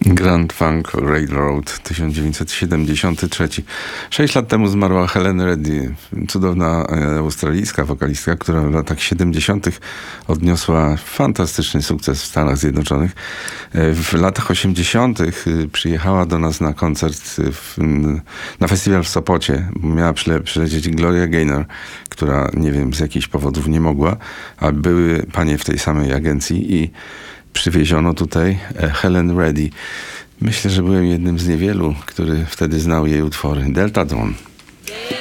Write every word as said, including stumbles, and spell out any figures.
Grand Funk Railroad, tysiąc dziewięćset siedemdziesiąty trzeci. Sześć lat temu zmarła Helen Reddy, cudowna e, australijska wokalistka, która w latach siedemdziesiątych odniosła fantastyczny sukces w Stanach Zjednoczonych. E, w latach osiemdziesiątych e, przyjechała do nas na koncert w, na festiwal w Sopocie. Miała przyle, przylecieć Gloria Gaynor, która nie wiem z jakichś powodów nie mogła, a były panie w tej samej agencji i przywieziono tutaj Helen Reddy. Myślę, że byłem jednym z niewielu, który wtedy znał jej utwory. Delta Dawn.